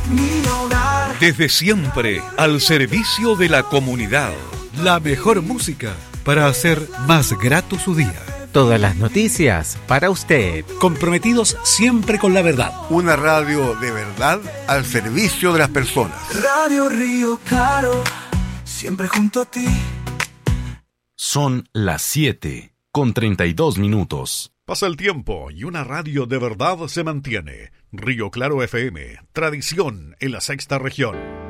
mi hogar. Desde siempre, al servicio de la comunidad. La mejor música para hacer más grato su día. Todas las noticias para usted. Comprometidos siempre con la verdad. Una radio de verdad al servicio de las personas. Radio Río Claro, siempre junto a ti. Son las 7:32. Pasa el tiempo y una radio de verdad se mantiene. Río Claro FM, tradición en la sexta región.